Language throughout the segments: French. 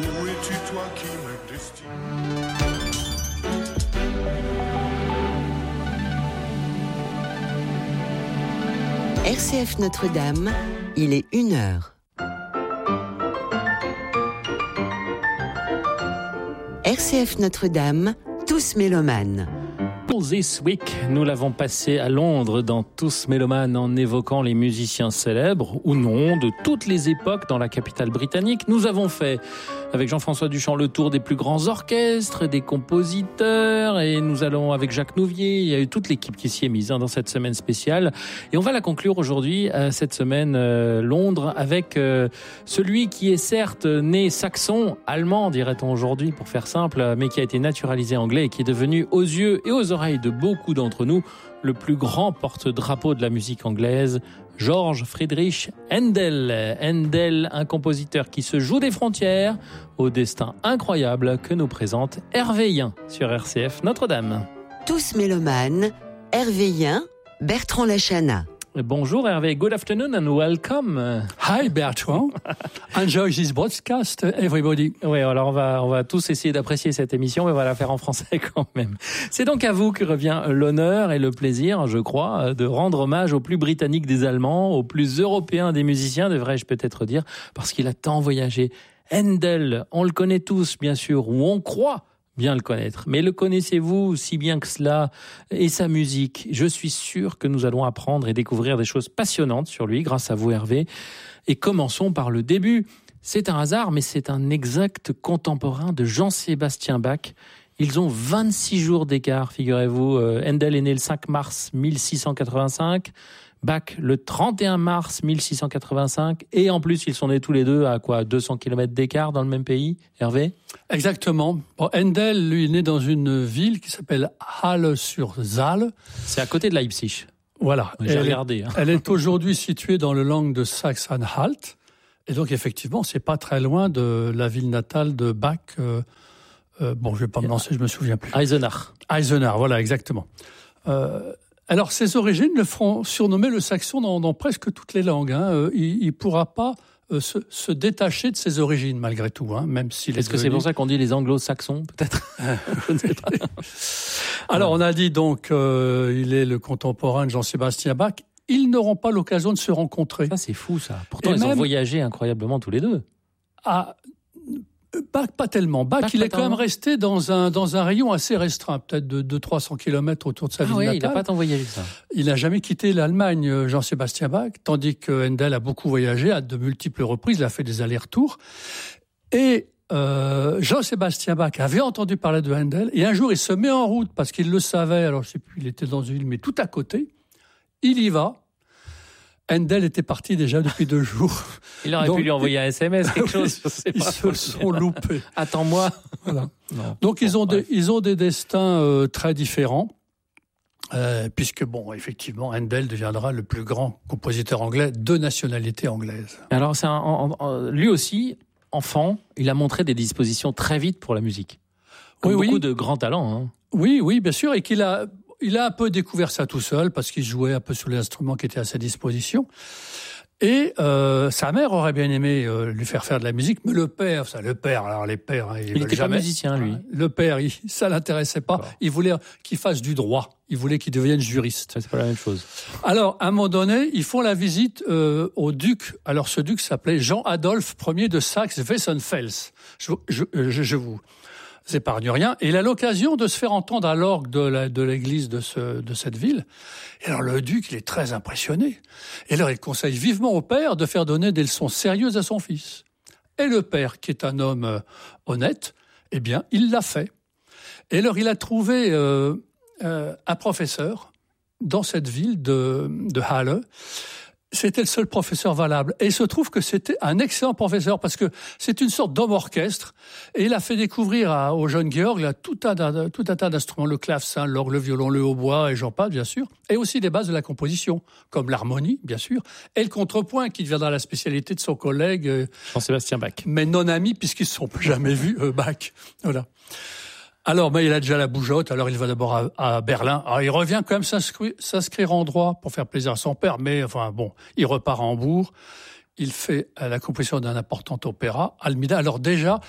Où es-tu toi qui me destines? RCF Notre-Dame, il est 1h. RCF Notre-Dame, tous mélomanes. This Week, nous l'avons passé à Londres dans Tous Mélomanes en évoquant les musiciens célèbres ou non de toutes les époques dans la capitale britannique. Nous avons fait avec Jean-François Duchamp le tour des plus grands orchestres, des compositeurs, et nous allons avec Jacques Nouvier. Il y a eu toute l'équipe qui s'y est mise dans cette semaine spéciale. Et on va la conclure aujourd'hui, cette semaine Londres, avec celui qui est certes né saxon, allemand dirait-on aujourd'hui pour faire simple, mais qui a été naturalisé anglais et qui est devenu aux yeux et aux oreilles de beaucoup d'entre nous le plus grand porte-drapeau de la musique anglaise, George Friedrich Händel. Händel, un compositeur qui se joue des frontières, au destin incroyable que nous présente Hervé Yen sur RCF Notre-Dame. Tous mélomanes, Hervé Yen, Bertrand Lachana. Bonjour Hervé, good afternoon and welcome. Hi Bertrand, enjoy this broadcast everybody. Oui, alors on va tous essayer d'apprécier cette émission, mais on va la faire en français quand même. C'est donc à vous que revient l'honneur et le plaisir, je crois, de rendre hommage au plus britannique des Allemands, au plus européen des musiciens, devrais-je peut-être dire, parce qu'il a tant voyagé. Händel, on le connaît tous bien sûr, ou on croit bien le connaître. Mais le connaissez-vous si bien que cela et sa musique? Je suis sûr que nous allons apprendre et découvrir des choses passionnantes sur lui grâce à vous Hervé. Et commençons par le début. C'est un hasard, mais c'est un exact contemporain de Jean-Sébastien Bach. Ils ont 26 jours d'écart, figurez-vous. Händel est né le 5 mars 1685. Bach le 31 mars 1685, et en plus ils sont nés tous les deux à 200 km d'écart dans le même pays, Hervé? Exactement. Bon, Händel, lui, est né dans une ville qui s'appelle Halle-sur-Saale. C'est à côté de Leipzig. Voilà. J'ai regardé. Elle est aujourd'hui située dans le land de Saxe-Anhalt, et donc effectivement, c'est pas très loin de la ville natale de Bach. Bon, je vais pas me lancer, je me souviens plus. Eisenach, voilà, exactement. Alors, ses origines le feront surnommer le saxon dans presque toutes les langues. Il ne pourra pas se détacher de ses origines, malgré tout. Même s'il Est-ce que c'est pour ça qu'on dit les anglo-saxons, peut-être? Je ne sais pas. Alors, on a dit donc il est le contemporain de Jean-Sébastien Bach. Ils n'auront pas l'occasion de se rencontrer. Ça, c'est fou, ça. Pourtant, ils ont voyagé incroyablement tous les deux. Bach, pas tellement. Bach, il est quand même resté dans un rayon assez restreint, peut-être de 200-300 km autour de sa ville natale. Il n'a pas tant voyagé ça. Il n'a jamais quitté l'Allemagne, Jean-Sébastien Bach, tandis que Händel a beaucoup voyagé à de multiples reprises, il a fait des allers-retours. Et Jean-Sébastien Bach avait entendu parler de Händel, et un jour il se met en route, parce qu'il le savait, alors je ne sais plus, il était dans une ville, mais tout à côté, il y va. Händel était parti déjà depuis 2 jours. Il aurait pu lui envoyer un SMS, quelque chose. Ils se sont loupés. Attends-moi. Voilà. Donc ils ont des destins très différents, puisque bon, effectivement, Händel deviendra le plus grand compositeur anglais de nationalité anglaise. Alors lui aussi, enfant, il a montré des dispositions très vite pour la musique. Comme beaucoup de grands talents. Oui, bien sûr, et qu'il a... Il a un peu découvert ça tout seul parce qu'il jouait un peu sur les instruments qui étaient à sa disposition. Et sa mère aurait bien aimé lui faire de la musique, mais le père, alors les pères... il n'était pas musicien, lui. Le père, ça l'intéressait pas. Il voulait qu'il fasse du droit. Il voulait qu'il devienne juriste. C'est pas la même chose. Alors, à un moment donné, ils font la visite au duc. Alors, ce duc s'appelait Jean-Adolphe Ier de Saxe-Weissenfels. Je vous épargne rien. Et il a l'occasion de se faire entendre à l'orgue de l'église de cette ville. Et alors le duc, il est très impressionné. Et alors il conseille vivement au père de faire donner des leçons sérieuses à son fils. Et le père, qui est un homme honnête, eh bien, il l'a fait. Et alors il a trouvé un professeur dans cette ville de Halle. C'était le seul professeur valable. Et il se trouve que c'était un excellent professeur parce que c'est une sorte d'homme orchestre. Et il a fait découvrir au jeune Georg tout un tas d'instruments, le clavecin, l'orgue, le violon, le hautbois et j'en passe, bien sûr. Et aussi des bases de la composition, comme l'harmonie, bien sûr. Et le contrepoint, qui deviendra la spécialité de son collègue Jean-Sébastien Bach. Mais non ami, puisqu'ils ne se sont jamais vus, Bach. Voilà. Alors, il a déjà la bougeotte, alors il va d'abord à Berlin. Alors, il revient quand même s'inscrire en droit pour faire plaisir à son père, mais enfin bon, il repart à Hambourg. Il fait la composition d'un important opéra, Almida. Alors déjà,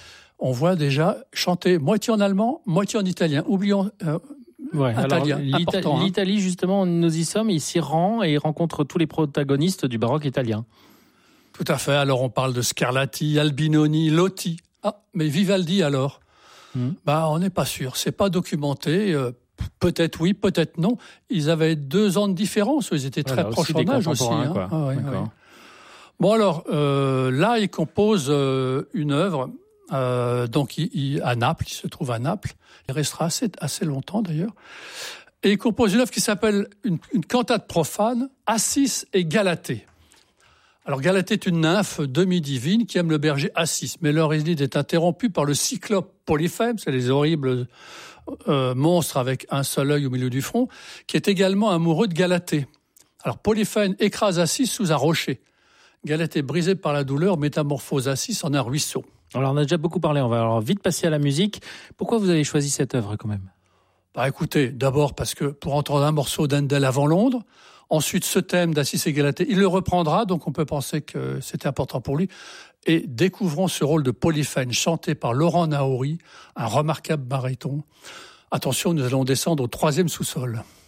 on voit déjà chanter moitié en allemand, moitié en italien. Oublions italien, important. L'Italie, justement, nous y sommes, il s'y rend et il rencontre tous les protagonistes du baroque italien. Tout à fait. Alors on parle de Scarlatti, Albinoni, Lotti. Ah, mais Vivaldi alors on n'est pas sûr. C'est pas documenté. Peut-être oui, peut-être non. Ils avaient 2 ans de différence. Ils étaient très proches en âge aussi. Bon alors, là, il compose une œuvre. Donc à Naples, il se trouve à Naples. Il restera assez longtemps d'ailleurs. Et il compose une œuvre qui s'appelle une cantate profane, Assis et Galatée. Alors Galatée est une nymphe demi-divine qui aime le berger Assis, mais leur idylle est interrompue par le cyclope Polyphème, c'est les horribles monstres avec un seul œil au milieu du front, qui est également amoureux de Galatée. Alors Polyphème écrase Assis sous un rocher. Galatée, brisée par la douleur, métamorphose Assis en un ruisseau. Alors on a déjà beaucoup parlé, on va alors vite passer à la musique. Pourquoi vous avez choisi cette œuvre quand même ? Écoutez, d'abord parce que pour entendre un morceau d'Handel avant Londres, ensuite ce thème d'Assis et Galatée, il le reprendra, donc on peut penser que c'était important pour lui. Et découvrons ce rôle de Polyphème chanté par Laurent Naouri, un remarquable baryton. Attention, nous allons descendre au 3e sous-sol.